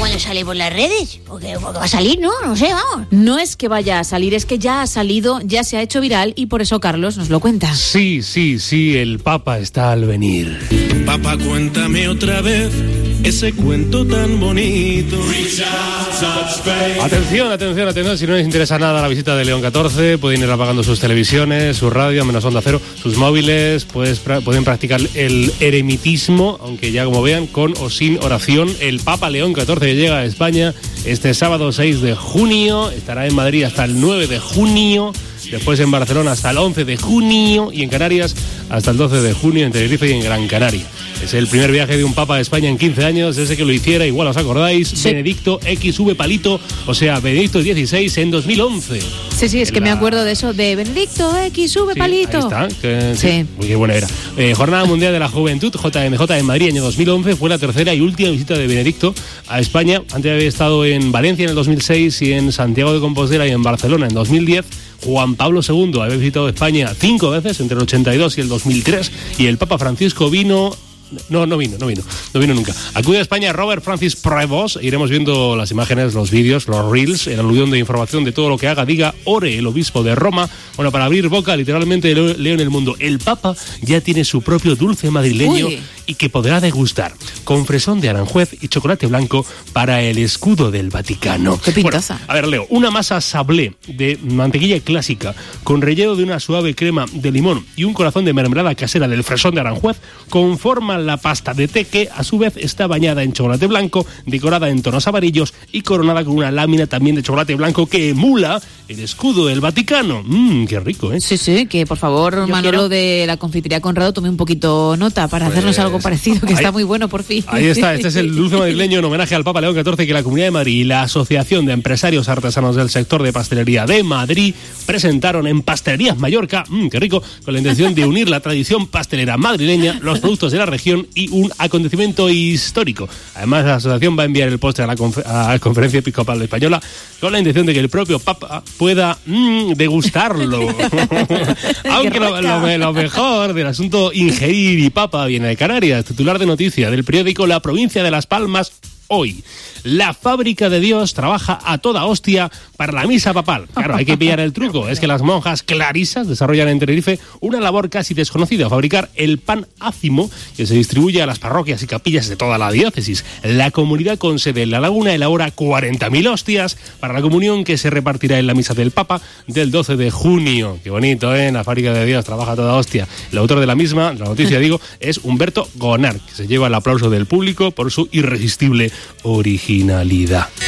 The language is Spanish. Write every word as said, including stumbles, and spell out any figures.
cuando sale por las redes. Porque, porque va a salir, ¿no? No sé, vamos. No es que vaya a salir, es que ya ha salido, ya se ha hecho viral y por eso Carlos nos lo cuenta. Sí, sí, sí, el Papa está al venir. Papá, cuéntame otra vez ese cuento tan bonito. Atención, atención, atención, si no les interesa nada la visita de León catorce, pueden ir apagando sus televisiones, su radio, menos Onda Cero, sus móviles, pues, pra- pueden practicar el eremitismo, aunque ya como vean, con o sin oración. El Papa León catorce llega a España este sábado seis de junio, estará en Madrid hasta el nueve de junio, después en Barcelona hasta el once de junio y en Canarias hasta el doce de junio, en Tenerife y en Gran Canaria. Es el primer viaje de un papa a España en quince años, desde que lo hiciera, igual os acordáis, sí. Benedicto equis uve Palito, o sea, Benedicto dieciséis en dos mil once. Sí, sí, es en que la... me acuerdo de eso, de Benedicto equis uve sí, Palito. Ahí está, que, sí. sí. Uy, qué buena era. Eh, Jornada Mundial de la Juventud, J M J en Madrid, año dos mil once, fue la tercera y última visita de Benedicto a España. Antes había estado en Valencia en el dos mil seis y en Santiago de Compostela y en Barcelona en dos mil diez. Juan Pablo segundo había visitado España cinco veces, entre el ochenta y dos y el dos mil tres, y el Papa Francisco vino... No, no vino, no vino, no vino nunca. Acude a España Robert Francis Prevost. Iremos viendo las imágenes, los vídeos, los reels, el aluvión de información de todo lo que haga, diga, ore el obispo de Roma. Bueno, para abrir boca, literalmente leo, leo en El Mundo. El Papa ya tiene su propio dulce madrileño. Uy. Y que podrá degustar con fresón de Aranjuez y chocolate blanco para el escudo del Vaticano. ¡Qué pintaza! Bueno, a ver, Leo, una masa sablé de mantequilla clásica con relleno de una suave crema de limón y un corazón de mermelada casera del fresón de Aranjuez conforman la pasta de té que a su vez está bañada en chocolate blanco, decorada en tonos amarillos y coronada con una lámina también de chocolate blanco que emula el escudo del Vaticano. Mmm, qué rico, ¿eh? Sí, sí, que por favor, Yo Manolo quiero... de la confitería Conrado, tome un poquito nota para pues... hacernos algo parecido, que ahí, está muy bueno, por fin. Ahí está, este es el dulce madrileño en homenaje al Papa León catorce que la Comunidad de Madrid y la Asociación de Empresarios Artesanos del Sector de Pastelería de Madrid presentaron en Pastelerías Mallorca, mmm, qué rico, con la intención de unir la tradición pastelera madrileña, los productos de la región y un acontecimiento histórico. Además, la asociación va a enviar el postre a la, confer- a la Conferencia Episcopal Española con la intención de que el propio Papa pueda mmm, degustarlo. Aunque lo, lo, lo mejor del asunto ingerir y Papa viene de Canarias. Titular de noticia del periódico La Provincia de Las Palmas hoy. La fábrica de Dios trabaja a toda hostia para la misa papal. Claro, hay que pillar el truco. Es que las monjas clarisas desarrollan en Tenerife una labor casi desconocida, fabricar el pan ácimo que se distribuye a las parroquias y capillas de toda la diócesis. La comunidad con sede en La Laguna elabora cuarenta mil hostias para la comunión que se repartirá en la misa del Papa del doce de junio. Qué bonito, ¿eh? La fábrica de Dios trabaja a toda hostia. El autor de la misma, la noticia digo, es Humberto Gonar, que se lleva el aplauso del público por su irresistible originalidad.